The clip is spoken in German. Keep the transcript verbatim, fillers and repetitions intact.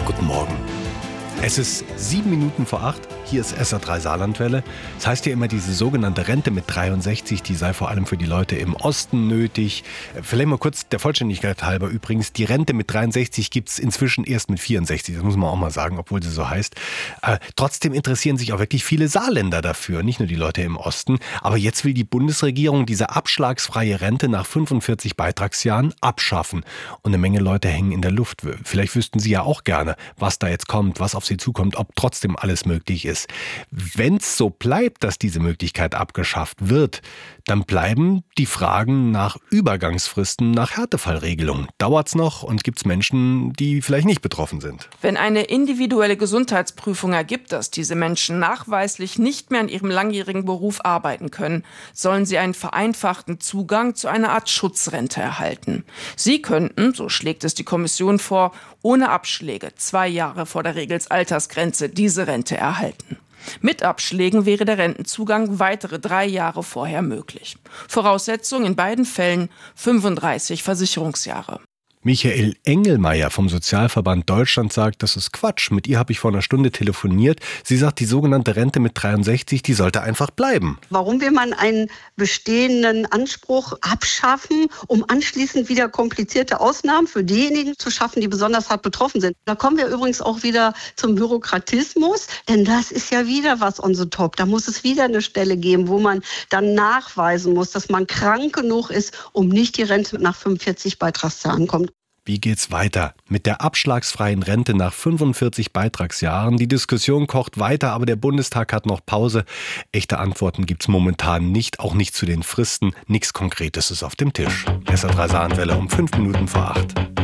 Guten Morgen. Es ist sieben Minuten vor acht. Hier ist S R drei Saarlandwelle. Das heißt ja immer, diese sogenannte Rente mit dreiundsechzig, die sei vor allem für die Leute im Osten nötig. Vielleicht mal kurz der Vollständigkeit halber übrigens. Die Rente mit dreiundsechzig gibt es inzwischen erst mit vierundsechzig. Das muss man auch mal sagen, obwohl sie so heißt. Äh, trotzdem interessieren sich auch wirklich viele Saarländer dafür, nicht nur die Leute im Osten. Aber jetzt will die Bundesregierung diese abschlagsfreie Rente nach fünfundvierzig Beitragsjahren abschaffen. Und eine Menge Leute hängen in der Luft. Vielleicht wüssten Sie ja auch gerne, was da jetzt kommt, was auf Sie zukommt, ob trotzdem alles möglich ist. Wenn es so bleibt, dass diese Möglichkeit abgeschafft wird, dann bleiben die Fragen nach Übergangsfristen, nach Härtefallregelungen. Dauert's noch und gibt's Menschen, die vielleicht nicht betroffen sind? Wenn eine individuelle Gesundheitsprüfung ergibt, dass diese Menschen nachweislich nicht mehr in ihrem langjährigen Beruf arbeiten können, sollen sie einen vereinfachten Zugang zu einer Art Schutzrente erhalten. Sie könnten, so schlägt es die Kommission vor, ohne Abschläge zwei Jahre vor der Regelsaltersgrenze diese Rente erhalten. Mit Abschlägen wäre der Rentenzugang weitere drei Jahre vorher möglich. Voraussetzung in beiden Fällen fünfunddreißig Versicherungsjahre. Michael Engelmeier vom Sozialverband Deutschland sagt, das ist Quatsch. Mit ihr habe ich vor einer Stunde telefoniert. Sie sagt, die sogenannte Rente mit dreiundsechzig, die sollte einfach bleiben. Warum will man einen bestehenden Anspruch abschaffen, um anschließend wieder komplizierte Ausnahmen für diejenigen zu schaffen, die besonders hart betroffen sind? Da kommen wir übrigens auch wieder zum Bürokratismus, denn das ist ja wieder was on the top. Da muss es wieder eine Stelle geben, wo man dann nachweisen muss, dass man krank genug ist, um nicht die Rente nach fünfundvierzig Beitragsjahren kommt. Wie geht's weiter mit der abschlagsfreien Rente nach fünfundvierzig Beitragsjahren? Die Diskussion kocht weiter, aber der Bundestag hat noch Pause. Echte Antworten gibt's momentan nicht, auch nicht zu den Fristen. Nichts Konkretes ist auf dem Tisch. S R drei Saarlandwelle um fünf Minuten vor acht.